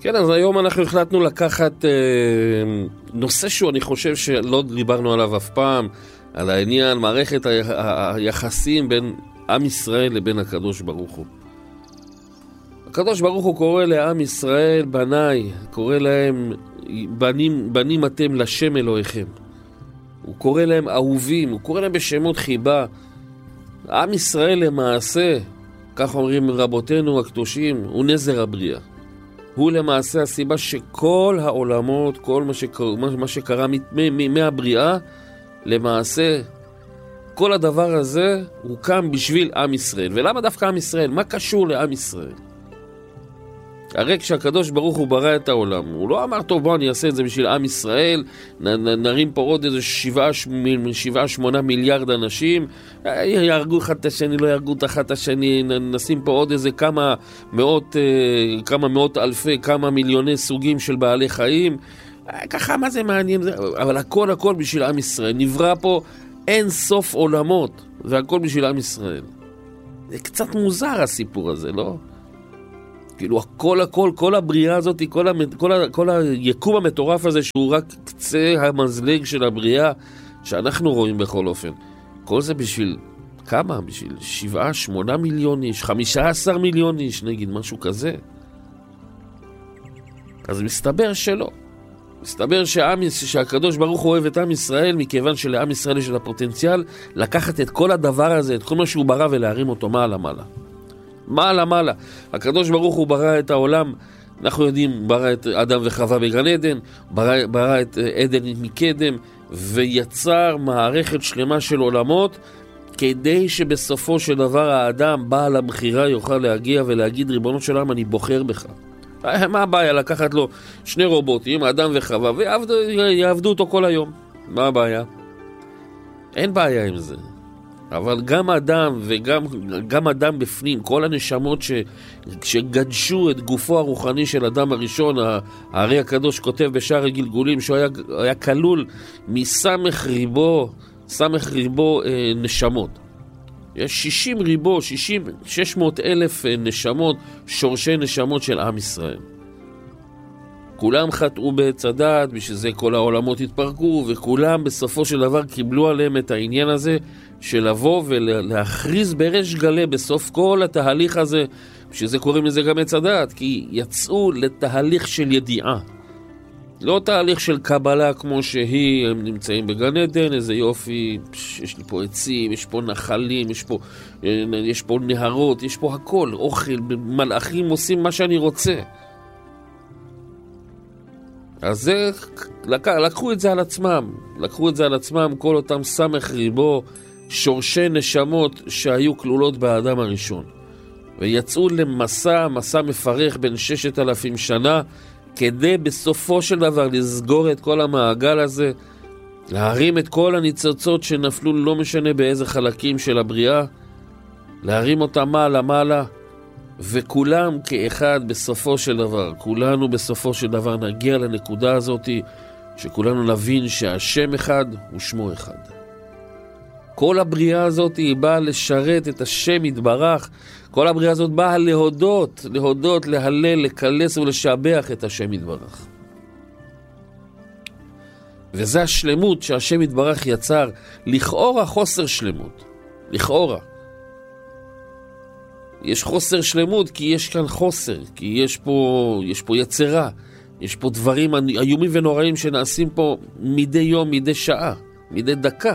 כן, אז היום אנחנו החלטנו לקחת נושא שהוא, אני חושב שלא דיברנו עליו אף פעם, על העניין, מערכת היחסים בין עם ישראל לבין הקדוש ברוך הוא. הקדוש ברוך הוא קורא לעם ישראל בניי, קורא להם בנים אתם לשם אלוהיכם. הוא קורא להם אהובים, הוא קורא להם בשמות חיבה. עם ישראל למעשה, כך אומרים רבותינו הקדושים, הוא נזר הבריאה. הוא למעשה הסיבה שכל העולמות, כל מה שקרה מהבריאה, למעשה כל הדבר הזה הוא קם בשביל עם ישראל. ולמה דווקא עם ישראל? מה קשור לעם ישראל? הרי כשהקדוש ברוך הוא ברא את העולם, הוא לא אמר טוב בוא אני אעשה את זה בשביל עם ישראל, נרים פה עוד איזה 7-8 מיליארד אנשים, יהרגו אחד את השני, לא יהרגו את אחד את השני, נשים פה עוד איזה כמה מאות אלפי, כמה מיליוני סוגים של בעלי חיים, ככה מה זה מעניין, אבל הכל בשביל עם ישראל, נברא פה אין סוף עולמות, והכל בשביל עם ישראל. זה קצת מוזר הסיפור הזה, לא? כאילו כל הבריאה הזאת, כל היקום המטורף הזה שהוא רק קצה המזלג של הבריאה שאנחנו רואים בכל אופן. כל זה בשביל כמה? בשביל 7-8 מיליון איש, 15 מיליון איש נגיד, משהו כזה. אז מסתבר שלא. מסתבר שהקדוש ברוך הוא אוהב את עם ישראל, מכיוון שלעם ישראל יש את הפוטנציאל לקחת את כל הדבר הזה, את כל מה שהוא ברא ולהרים אותו מעלה. מעלה. הקדוש ברוך הוא ברא את העולם, אנחנו יודעים, ברא את אדם וחווה בגן עדן, ברא את עדן מקדם, ויצר מערכת שלמה של עולמות, כדי שבסופו של דבר האדם בעל הבחירה יוכל להגיע ולהגיד ריבונו של עולם אני בוחר בך. מה הבעיה? לקחת לו 2 רובוטים, אדם וחווה, ויעבדו אותו כל היום. מה הבעיה? אין בעיה עם זה. אבל גם אדם וגם אדם בפנים, כל הנשמות שגדשו את גופו הרוחני של אדם הראשון, הארי הקדוש כותב בשער הגלגולים שהוא היה כלול מסמך ריבו נשמות. יש 600 אלף נשמות, שורשי נשמות של עם ישראל. כולם חטאו בעץ הדעת, בשביל זה כל העולמות התפרקו, וכולם בסופו של דבר קיבלו עליהם את העניין הזה של לבוא ולהכריז בריש גלי בסוף כל התהליך הזה, בשביל זה קוראים לזה גם עץ הדעת, כי יצאו לתהליך של ידיעה. לא תהליך של קבלה כמו שהיא, הם נמצאים בגן עדן, איזה יופי, יש לי פה עצים, יש פה נחלים, יש פה נהרות, יש פה הכל, אוכל, מלאכים עושים מה שאני רוצה. אז זה, לקחו את זה על עצמם, כל אותם סמך ריבו, שורשי נשמות שהיו כלולות באדם הראשון. ויצאו למסע מפרך בין 6,000 שנה, כדי בסופו של דבר לסגור את כל המעגל הזה, להרים את כל הניצוצות שנפלו לא משנה באיזה חלקים של הבריאה, להרים אותם מעלה, וכולם כאחד בסופו של דבר, כולנו בסופו של דבר נגיע לנקודה הזאת, שכולנו נבין שהשם אחד הוא שמו אחד. כל הבריאה הזאת היא באה לשרת את השם יתברך, כל הבריאה הזאת באה להודות, להלל, לקלס ולשבח את השם יתברך. וזה השלמות שהשם יתברך יצר, לכאורה חוסר שלמות, לכאורה. יש חוסר שלמות כי יש כאן חוסר, כי יש פה יצרה, יש פה דברים איומים ונוראים שנעשים פה מדי יום, מדי שעה, מדי דקה.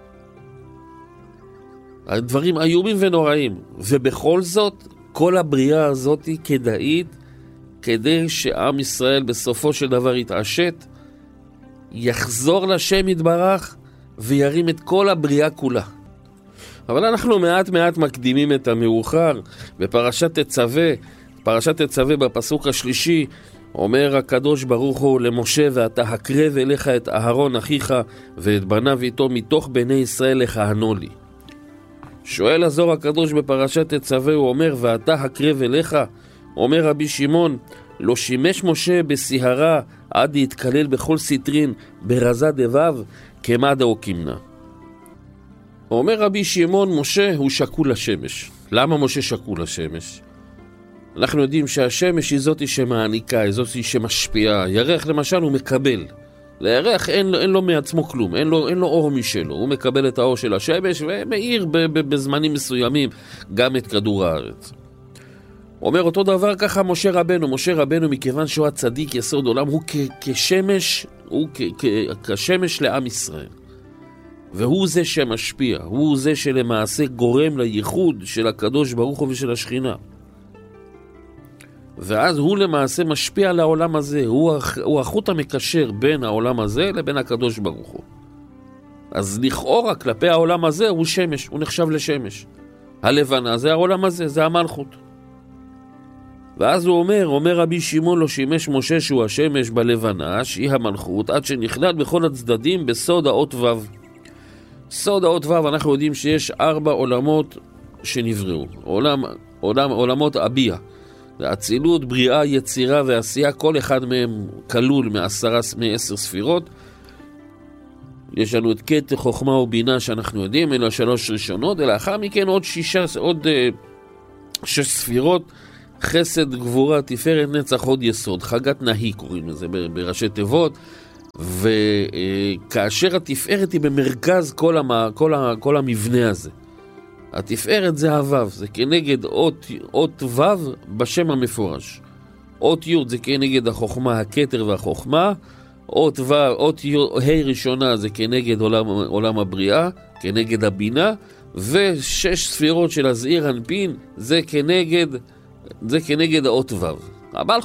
הדברים איומים ונוראים, ובכל זאת כל הבריאה הזאת היא כדאית כדי שעם ישראל בסופו של דבר יתעשת, יחזור לשם יתברך וירים את כל הבריאה כולה. אבל אנחנו מעט מקדימים את המאוחר. בפרשת תצווה, בפסוק השלישי, אומר הקדוש ברוך הוא למשה, ואתה הקרב אליך את אהרון אחיך ואת בניו איתו מתוך בני ישראל לכהנו לי. שואל הזוהר הקדוש בפרשת תצווה, הוא אומר, ואתה הקרב אליך, אומר רבי שמעון, לא שימש משה בסהרה עד להתקלל בכל סטרין ברזה דבב כמדה או כמנה. אומר רבי שמעון, משה הוא שקול לשמש. למה משה שקול לשמש? אנחנו יודעים שהשמש היא זאתי שמעניקה, היא זאתי שמשפיעה. ירח למשל הוא מקבל. לירח אין לו מעצמו כלום, אין לו אור משלו. הוא מקבל את האור של השמש ומאיר בזמנים מסוימים גם את כדור הארץ. אומר אותו דבר ככה משה רבנו מכיוון שהוא הצדיק יסוד עולם, הוא כשמש, הוא כשמש לעם ישראל. והוא זה שמשפיע, הוא זה שלמעשה גורם לייחוד של הקדוש ברוך הוא ושל השכינה. ואז הוא למעשה משפיע על העולם הזה, הוא החוט המקשר בין העולם הזה לבין הקדוש ברוך הוא. אז לכאורה כלפי העולם הזה הוא שמש, הוא נחשב לשמש. הלבנה זה העולם הזה, זה המלכות. ואז הוא אומר רבי שמעון לא שימש משה שהוא השמש בלבנה, שהיא המלכות, עד שנכלל בכל הצדדים בסוד האות ו'. סוד האות ו' אנחנו יודעים שיש 4 עולמות שנבראו. עולמות אביה. האצילות, בריאה, יצירה ועשייה, כל אחד מהם כלול מ10 ספירות. יש לנו את קטע, חוכמה ובינה שאנחנו יודעים, אלה 3 ראשונות, ולאחר מכן עוד 6 ספירות, חסד, גבורה, תפארת, נצח, עוד יסוד, חגת נהי קוראים לזה בראשי תיבות. וכאשר התפארת היא במרכז כל המבנה הזה. התפארת זה הוו, זה כנגד אות וו בשם המפורש. אות י' זה כנגד החוכמה, הכתר והחוכמה. אות ה' ראשונה זה כנגד עולם הבריאה, כנגד הבינה. ו6 ספירות של הזעיר אנפין זה כנגד האות וו.